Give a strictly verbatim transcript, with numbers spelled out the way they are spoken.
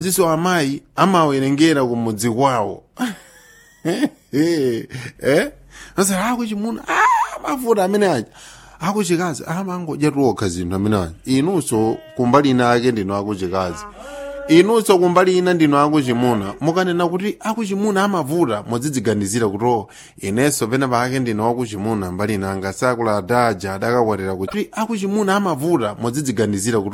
ziso amayi amawerengera kumudzi kwawo eh asa akuchimuna ah mavuta amene aja akuchikazi amangodya tuokha zinthu amene aja inunso kumbali ina ake ndino akuchikazi inunso kumbali ina ndino akuchimuna mukanena kuti akuchimuna amavuta modzidziganizira kuti inenso pena pake ndino akuchimuna mbali nanga sakula adaja adakakwatira kuti akuchimuna amavuta modzidziganizira kuti